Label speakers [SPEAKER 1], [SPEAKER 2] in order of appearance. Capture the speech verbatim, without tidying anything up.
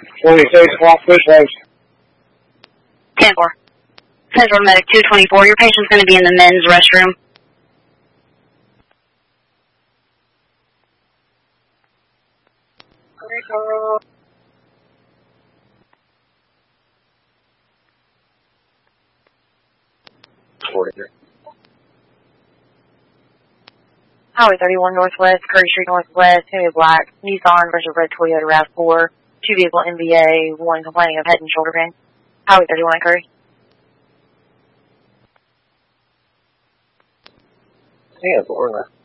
[SPEAKER 1] twenty-six o'clock push house.
[SPEAKER 2] ten four. Central Medic two twenty-four. Your patient's going to be in the men's restroom.
[SPEAKER 1] forty-three.
[SPEAKER 3] Highway thirty-one Northwest, Curry Street Northwest, Henry Black, Nissan versus red Toyota RAV four, two vehicle N B A, one complaining of head and shoulder pain. Highway thirty-one Curry.
[SPEAKER 1] Yeah, four left.